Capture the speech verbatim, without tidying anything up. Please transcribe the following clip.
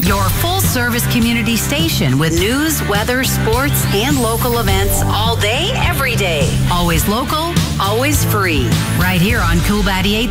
your full-service community station with news, weather, sports, and local events all day, every day. Always local, always free. Right here on Cool ninety-eight.